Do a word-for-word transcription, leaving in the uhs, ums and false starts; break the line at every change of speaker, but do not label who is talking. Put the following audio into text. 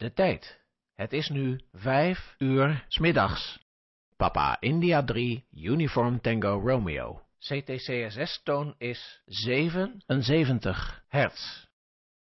De tijd. Het is nu vijf uur 's middags. Papa India drie, Uniform Tango Romeo. C T C S S-toon is zevenenzeventig hertz.